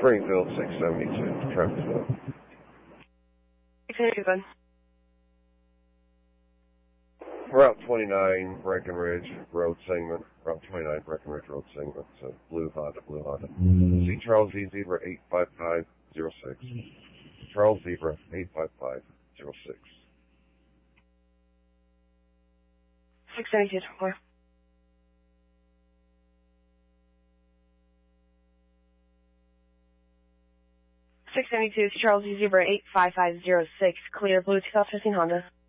Springfield 672, Travisville. 672, bud. Route 29, Breckenridge Road segment. Route 29, Breckenridge Road segment. So Blue Honda. See Charles Z Zebra 85506. Charles Zebra 85506. 672, 4. 672, Charles Z Zebra 85506. Clear, Blue 2015 Honda.